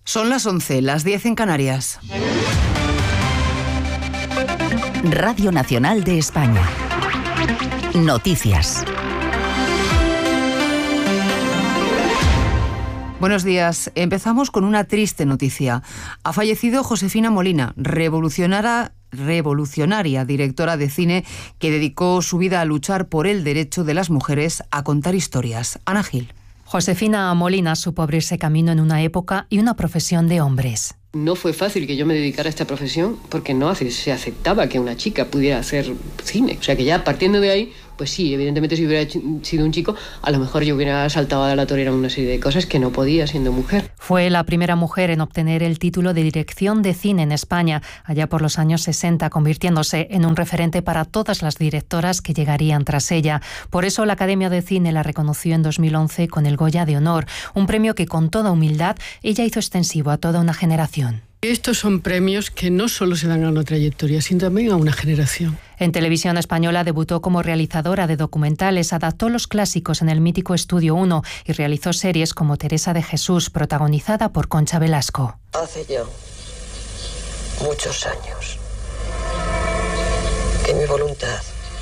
Son las 11, las 10 en Canarias. Radio Nacional de España. Noticias. Buenos días. Empezamos con una triste noticia. Ha fallecido Josefina Molina, revolucionaria directora de cine que dedicó su vida a luchar por el derecho de las mujeres a contar historias. Ana Gil. Josefina Molina supo abrirse camino en una época y una profesión de hombres. No fue fácil que yo me dedicara a esta profesión porque no se aceptaba que una chica pudiera hacer cine. O sea que ya partiendo de ahí, pues sí, evidentemente si hubiera sido un chico, a lo mejor yo hubiera saltado a la torera una serie de cosas que no podía siendo mujer. Fue la primera mujer en obtener el título de dirección de cine en España, allá por los años 60, convirtiéndose en un referente para todas las directoras que llegarían tras ella. Por eso la Academia de Cine la reconoció en 2011 con el Goya de Honor, un premio que con toda humildad ella hizo extensivo a toda una generación. Estos son premios que no solo se dan a una trayectoria, sino también a una generación. En Televisión Española debutó como realizadora de documentales, adaptó los clásicos en el mítico Estudio 1 y realizó series como Teresa de Jesús, protagonizada por Concha Velasco. Hace ya muchos años que mi voluntad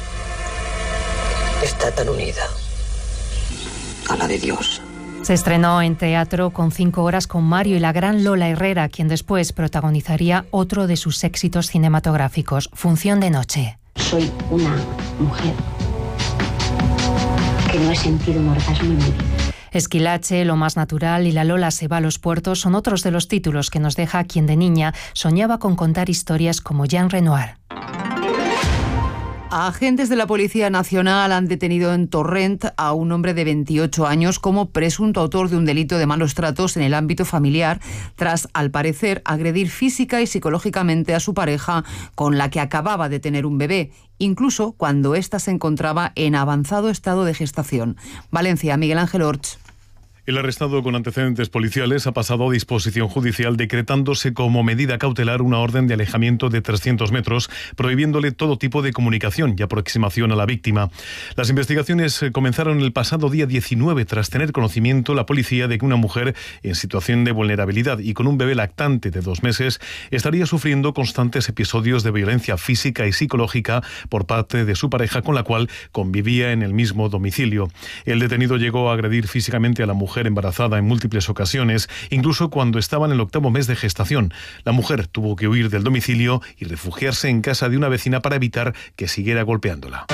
está tan unida a la de Dios. Se estrenó en teatro con 5 horas con Mario y la gran Lola Herrera, quien después protagonizaría otro de sus éxitos cinematográficos, Función de Noche. Soy una mujer que no he sentido un orgasmo en mi vida. Esquilache, Lo más natural y La Lola se va a los puertos son otros de los títulos que nos deja quien de niña soñaba con contar historias como Jean Renoir. Agentes de la Policía Nacional han detenido en Torrent a un hombre de 28 años como presunto autor de un delito de malos tratos en el ámbito familiar, tras, al parecer, agredir física y psicológicamente a su pareja, con la que acababa de tener un bebé, incluso cuando ésta se encontraba en avanzado estado de gestación. Valencia, Miguel Ángel Orch. El arrestado con antecedentes policiales ha pasado a disposición judicial decretándose como medida cautelar una orden de alejamiento de 300 metros, prohibiéndole todo tipo de comunicación y aproximación a la víctima. Las investigaciones comenzaron el pasado día 19 tras tener conocimiento la policía de que una mujer en situación de vulnerabilidad y con un bebé lactante de 2 meses estaría sufriendo constantes episodios de violencia física y psicológica por parte de su pareja, con la cual convivía en el mismo domicilio. El detenido llegó a agredir físicamente a la mujer embarazada en múltiples ocasiones, incluso cuando estaba en el 8º mes de gestación. La mujer tuvo que huir del domicilio y refugiarse en casa de una vecina para evitar que siguiera golpeándola.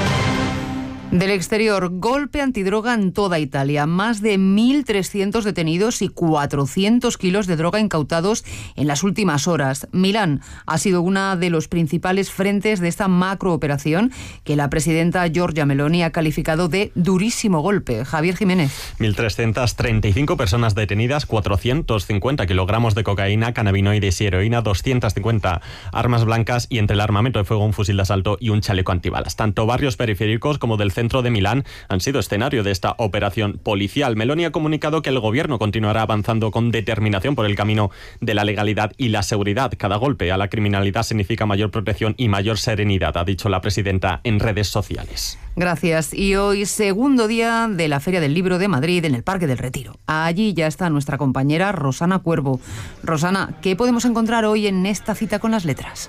Del exterior, golpe antidroga en toda Italia. Más de 1.300 detenidos y 400 kilos de droga incautados en las últimas horas. Milán ha sido uno de los principales frentes de esta macrooperación que la presidenta Giorgia Meloni ha calificado de durísimo golpe. Javier Jiménez. 1.335 personas detenidas, 450 kilogramos de cocaína, cannabinoides y heroína, 250 armas blancas y entre el armamento de fuego un fusil de asalto y un chaleco antibalas. Tanto barrios periféricos como del centro de Milán han sido escenario de esta operación policial. Meloni ha comunicado que el gobierno continuará avanzando con determinación por el camino de la legalidad y la seguridad. Cada golpe a la criminalidad significa mayor protección y mayor serenidad, ha dicho la presidenta en redes sociales. Gracias. Y hoy, segundo día de la Feria del Libro de Madrid en el Parque del Retiro. Allí ya está nuestra compañera Rosana Cuervo. Rosana, ¿qué podemos encontrar hoy en esta cita con las letras?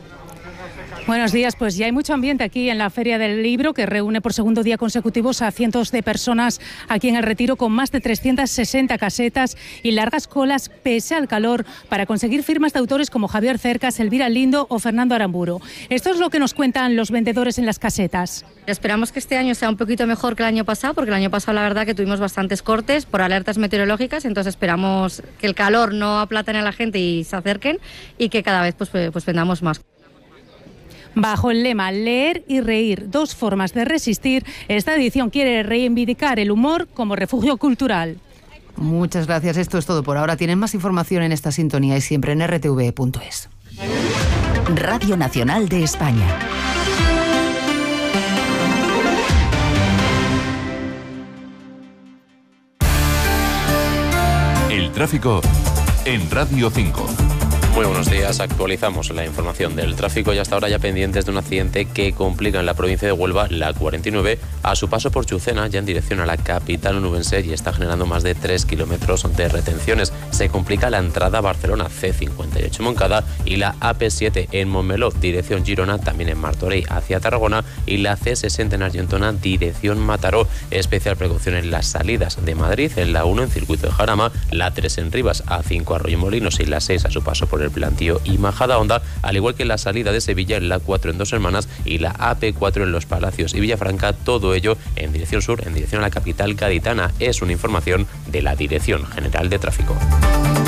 Buenos días, pues ya hay mucho ambiente aquí en la Feria del Libro, que reúne por segundo día consecutivos a cientos de personas aquí en el Retiro, con más de 360 casetas y largas colas pese al calor para conseguir firmas de autores como Javier Cercas, Elvira Lindo o Fernando Aramburu. Esto es lo que nos cuentan los vendedores en las casetas. Esperamos que este año sea un poquito mejor que el año pasado, porque el año pasado la verdad que tuvimos bastantes cortes por alertas meteorológicas, entonces esperamos que el calor no aplatane a la gente y se acerquen y que cada vez pues vendamos más. Bajo el lema Leer y Reír, 2 formas de resistir, esta edición quiere reivindicar el humor como refugio cultural. Muchas gracias, esto es todo por ahora. Tienen más información en esta sintonía y siempre en rtv.es. Radio Nacional de España. El tráfico en Radio 5. Muy buenos días, actualizamos la información del tráfico y hasta ahora ya pendientes de un accidente que complica en la provincia de Huelva la 49 a su paso por Chucena, ya en dirección a la capital onubense, y está generando más de 3 kilómetros de retenciones. Se complica la entrada a Barcelona, C58 Moncada, y la AP7 en Montmeló, dirección Girona, también en Martorell hacia Tarragona, y la C60 en Argentona, dirección Mataró. Especial precaución en las salidas de Madrid, en la 1 en circuito de Jarama, la 3 en Rivas, A5 Arroyomolinos y la 6 a su paso por el Plantío y Majadahonda, al igual que la salida de Sevilla en la 4 en Dos Hermanas y la AP4 en Los Palacios y Villafranca, todo ello en dirección sur, en dirección a la capital gaditana. Es una información de la Dirección General de Tráfico.